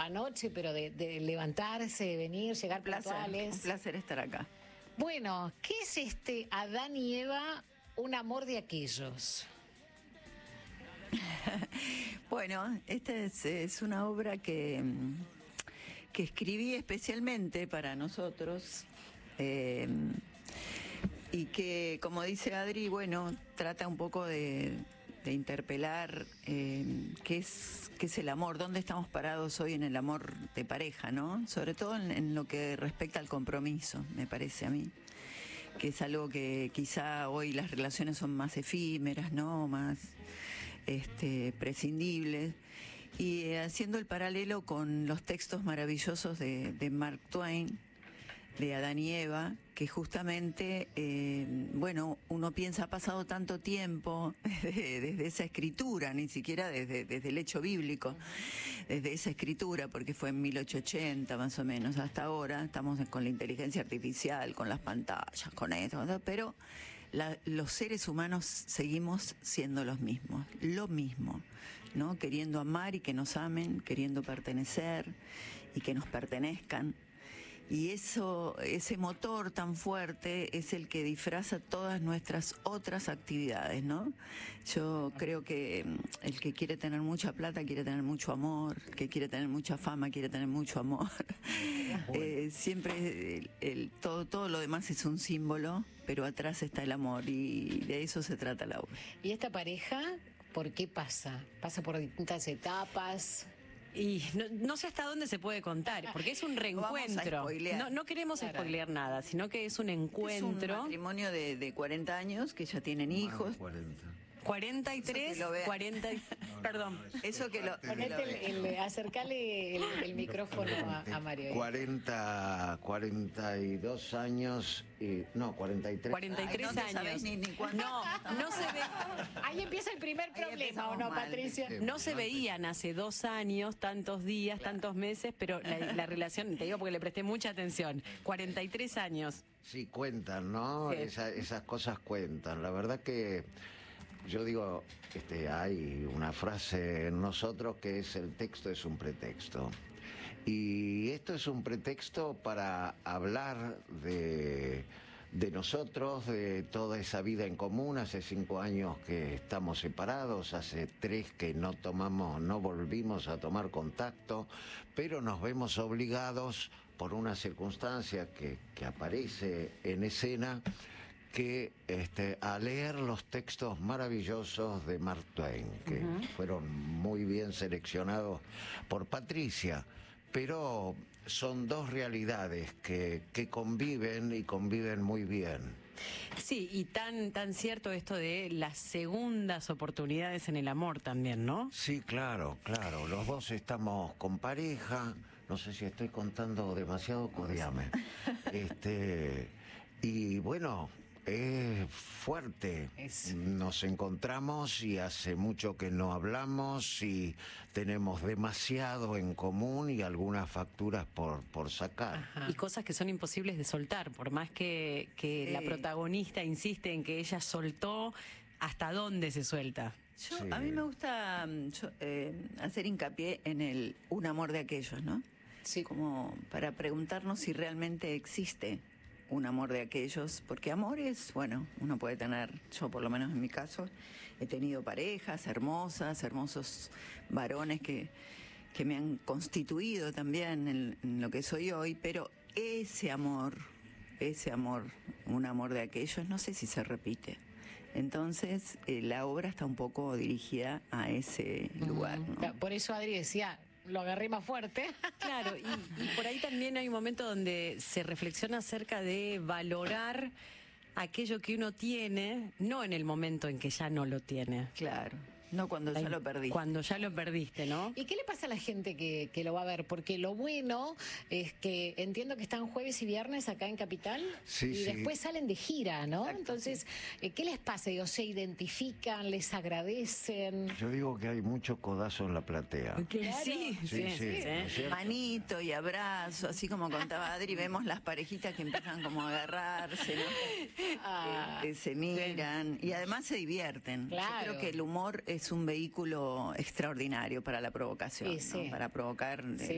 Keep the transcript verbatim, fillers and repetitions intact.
la noche, pero de, de levantarse, de venir, llegar Un placer, puntuales. un placer estar acá. Bueno, ¿qué es este Adán y Eva, un amor de aquellos? Bueno, esta es, es una obra que, que escribí especialmente para nosotros eh, y que, como dice Adri, bueno, trata un poco de, de interpelar eh, qué es, qué es el amor, dónde estamos parados hoy en el amor de pareja, ¿no? Sobre todo en, en lo que respecta al compromiso, me parece a mí, que es algo que quizá hoy las relaciones son más efímeras, ¿no? Más este, prescindibles. Y eh, haciendo el paralelo con los textos maravillosos de, de Mark Twain, de Adán y Eva, que justamente, eh, bueno, uno piensa, ha pasado tanto tiempo desde, desde esa escritura, ni siquiera desde, desde el hecho bíblico, desde esa escritura, porque fue en mil ochocientos ochenta más o menos, hasta ahora, estamos con la inteligencia artificial, con las pantallas, con esto, ¿no? Pero la, los seres humanos seguimos siendo los mismos, lo mismo, ¿no? Queriendo amar y que nos amen, queriendo pertenecer y que nos pertenezcan. Y eso, ese motor tan fuerte es el que disfraza todas nuestras otras actividades, ¿no? Yo creo que el que quiere tener mucha plata quiere tener mucho amor, el que quiere tener mucha fama quiere tener mucho amor. eh, siempre el, el, todo, todo lo demás es un símbolo, pero atrás está el amor y de eso se trata la obra. ¿Y esta pareja, por qué pasa? ¿Pasa por distintas etapas? Y no, no sé hasta dónde se puede contar, porque es un reencuentro. No, no queremos claro. spoilear nada, sino que es un encuentro. Es un matrimonio de, de cuarenta años, que ya tienen hijos. cuarenta. cuarenta y tres, cuarenta, no, perdón. No, no, eso que lo... Ponete el, el, acercale el, el micrófono a, a Mario. cuarenta, cuarenta y dos años, y, no, cuarenta y tres. cuarenta y tres Ay, no años. Ni, ni no, no se ve. Ahí empieza el primer problema, ¿o no, mal. Patricia? No se veían hace dos años, tantos días, claro. tantos meses, pero la, la relación, te digo porque le presté mucha atención, cuarenta y tres años. Sí, cuentan, ¿no? Sí. Esa, esas cosas cuentan. La verdad que yo digo, este, hay una frase en nosotros que es: el texto es un pretexto. Y esto es un pretexto para hablar de, de nosotros, de toda esa vida en común. Hace cinco años que estamos separados, hace tres que no tomamos, no volvimos a tomar contacto, pero nos vemos obligados por una circunstancia que, que aparece en escena, que este, a leer los textos maravillosos de Mark Twain, que uh-huh. fueron muy bien seleccionados por Patricia, pero son dos realidades que, que conviven y conviven muy bien. Sí, y tan, tan cierto esto de las segundas oportunidades en el amor también, ¿no? Sí, claro, claro. Los dos estamos con pareja. No sé si estoy contando demasiado, codiame. Este, y bueno, es fuerte. Es... Nos encontramos y hace mucho que no hablamos y tenemos demasiado en común y algunas facturas por, por sacar. Ajá. Y cosas que son imposibles de soltar, por más que, que sí. la protagonista insiste en que ella soltó, ¿hasta dónde se suelta? Yo, sí. A mí me gusta yo, eh, hacer hincapié en el un amor de aquellos, ¿no? Sí. Como para preguntarnos si realmente existe un amor de aquellos, porque amor es, bueno, uno puede tener, yo por lo menos en mi caso, he tenido parejas hermosas, hermosos varones que, que me han constituido también en, en lo que soy hoy, pero ese amor, ese amor, un amor de aquellos, no sé si se repite. Entonces, eh, la obra está un poco dirigida a ese lugar, ¿no? Por eso Adri decía, lo agarré más fuerte. Claro, y, y por ahí también hay un momento donde se reflexiona acerca de valorar aquello que uno tiene, no en el momento en que ya no lo tiene. Claro. No cuando ya lo perdiste. Cuando ya lo perdiste, ¿no? ¿Y qué le pasa a la gente que, que lo va a ver? Porque lo bueno es que entiendo que están jueves y viernes acá en Capital, sí, y sí. después salen de gira, ¿no? Exacto, Entonces, sí. ¿qué les pasa? Digo, ¿se identifican? ¿Les agradecen? Yo digo que hay mucho codazo en la platea. Claro. Sí, sí, sí, sí, sí. sí. Manito y abrazo, así como contaba Adri, vemos las parejitas que empiezan como a agarrarse, ¿no? Ah, que, que se miran y además se divierten. Claro. Yo creo que el humor es un vehículo extraordinario para la provocación, Sí, sí. ¿no? Para provocar... Sí.